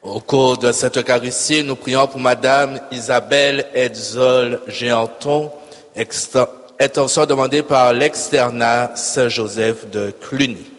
Au cours de cette Eucharistie, nous prions pour Madame Isabelle Edzol Géanton, intention demandée par l'externat Saint-Joseph de Cluny.